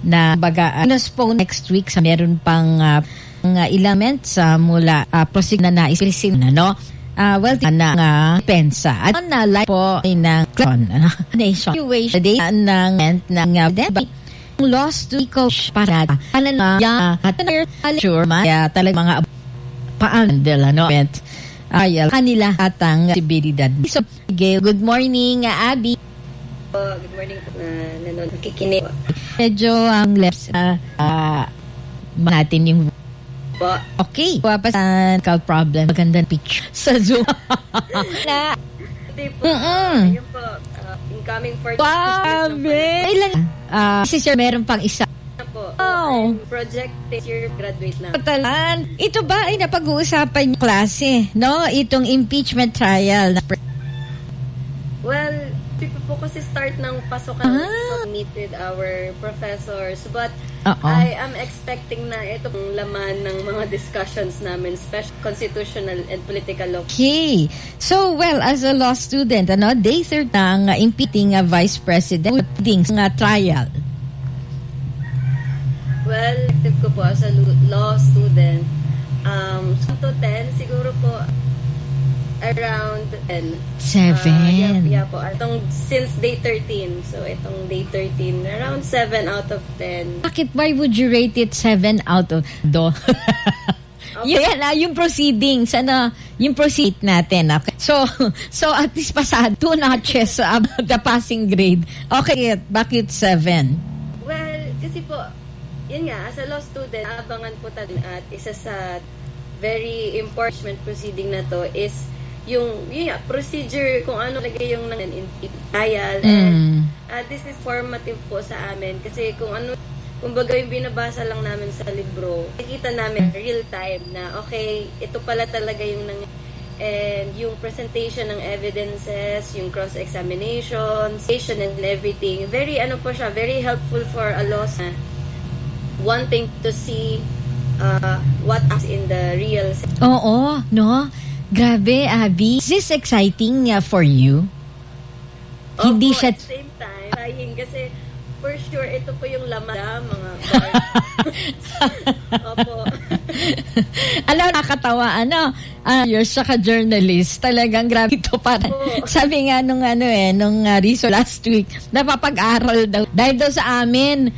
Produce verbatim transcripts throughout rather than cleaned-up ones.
na baga uh, postpone next week sa meron pang uh, uh, elements uh, mula uh, prosig na naisilisin na, no? Uh, well, na uh, pensa. At na like po ng uh, nation situation day ng ng uh, lost to coach para ano na at sure maya talaga mga paandel ano ay kanila atang sibilidad. So, good morning, Abby. Oh, good morning po na nanonood nakikinig. Medyo ang left uh, uh, natin yung po. Okay. Papasan ka problem. Magandang picture sa Zoom. Na. Hindi po. Mm-mm. Yun po. Uh, incoming for wow, ilan? Uh, si Sir, meron pang isa. Po. Oh. Project this year, graduate na. Patalan. Ito ba ay napag-uusapan yung klase, no? Itong impeachment trial. Well, people po kasi start ng pasokan ah. meet with our professors. But Uh-oh. I am expecting na itong laman ng mga discussions namin, especially constitutional and political law. Okay. So, well, as a law student, ano, day third ng uh, impeaching a vice president ng uh, trial. Well, active ko po as a law student. Um, to ten, siguro po around ten. seven. Uh, yeah, yeah po. Itong since day thirteen. So, itong day thirteen, around seven out of ten. Bakit? Why would you rate it seven out of do? Okay. Yan, uh, yung proceedings, ano, yung proceed natin. Okay. So, so at least pasado, two notches about the passing grade. Okay, bakit seven? Well, kasi po, yun nga, as a law student, abangan po tayo at isa sa very important proceeding na to is yung, yun nga, procedure kung ano lagay yung nang in trial. Mm. And uh, this is formative po sa amin kasi kung ano, kumbaga yung binabasa lang namin sa libro, nakikita namin real time na okay, ito pala talaga yung nang and yung presentation ng evidences, yung cross-examinations, and everything. Very, ano po siya, very helpful for a law na wanting to see uh, what is in the real sense. Oo, no? Grabe, Abby. Is this exciting uh, for you? Opo, Hindi siya... at the same time, trying kasi for sure, ito po yung laman mga Opo. Alam, nakakatawa, ano, uh, you're saka journalist, talagang grabe ito para. Oh. Sabi nga nung ano eh, nung uh, research last week, napapag-aral daw, dahil daw sa amin.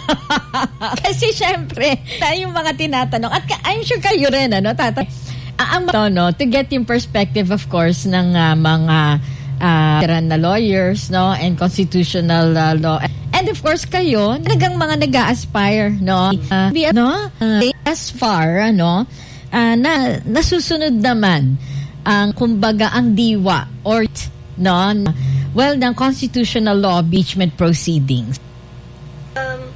Kasi syempre, tayo yung mga tinatanong, at I'm sure kayo rin, ano, tatay, uh, ang to, no, to get yung perspective, of course, ng uh, mga uh, na lawyers, no, and constitutional uh, law. And of course, kayo, talagang mga nag-a-aspire, no? Uh, be, no? Uh, as far, ano, uh, na nasusunod naman ang, kumbaga, ang diwa or, no? Well, ng constitutional law impeachment proceedings. Um,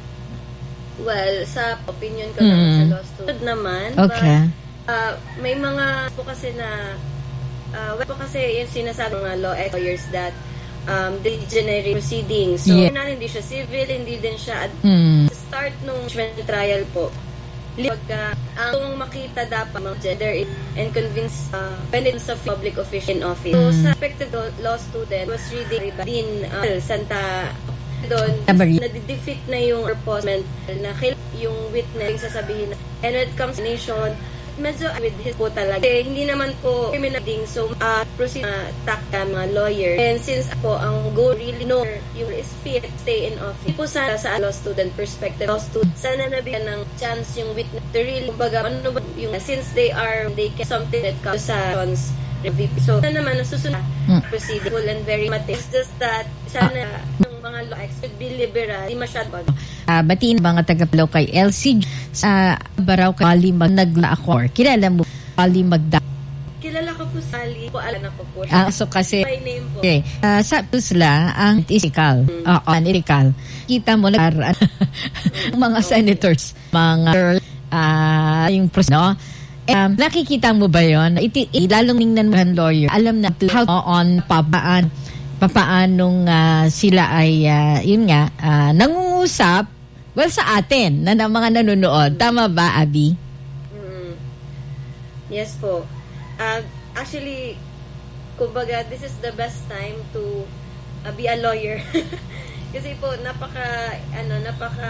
well, sa opinion ko mm. naman sa law student naman. Okay. But, uh, may mga po kasi na, uh, well, po kasi yung sinasabi ng mga law lawyers that um, the generate proceedings. So, yeah. na, hindi siya civil, hindi din siya ad- mm. sa start nung trial po. Pagka, ang uh, makita dapat mga gender and convince uh, benefits of public official in office. So, sa respective law student was reading din uh, Santa doon, na-defeat na yung purpose na yung witness sasabihin na, and when it comes to nation, medyo with his po talaga. Eh, hindi naman po criminal ding so uh, proceed na uh, takta mga lawyer. And since po ang goal really know yung is fit stay in office. Hindi po sana sa law student perspective. Law student, sana nabigyan ng chance yung witness to really, kumbaga, ano ba yung, since they are, they can something that comes sa review. So, sana naman nasusunod hmm. proceeding full and very matic. It's just that, sana yung mga law experts be liberal, di masyado. Uh, batiin mga taga-palaw kay L C sa uh, Baraw kay Ali Mag nagla-akor. Kilala mo Ali Magda? Kilala ko po sa Ali. Po, alam ko po siya. Ah, so kasi, my name po. Okay. Uh, sa Tuzla, ang isikal. Mm. Oo, ang isikal. Kita mo na mga okay. senators, mga uh, yung no? Um, nakikita mo ba yun? Iti, lalong ningnan mo ang lawyer. Alam na how on pabaan papaanong uh, sila ay uh, yun nga uh, nangungusap well sa atin na ng mga nanonood. Tama ba, Abby? Mm. Yes po. Uh, actually, kumbaga, this is the best time to uh, be a lawyer. Kasi po, napaka, ano, napaka